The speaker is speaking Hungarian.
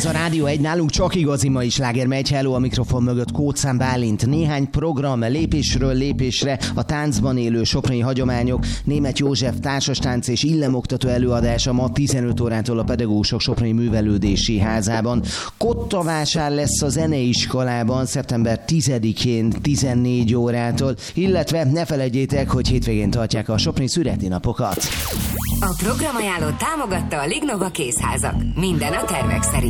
Ez a Rádió 1, nálunk csak igazi mai sláger megy. Hello, a mikrofon mögött Kóczán Bálint. Néhány program lépésről lépésre, a táncban élő soproni hagyományok, Németh József társastánc és illemoktató előadása ma 15 órától a Pedagógusok Soproni Művelődési Házában. Kottavásár lesz a zeneiskolában szeptember 10-én 14 órától, illetve ne felejtjétek, hogy hétvégén tartják a soproni születénapokat. A programajánlót támogatta a Lignova Kézházak. Minden a tervek szerint.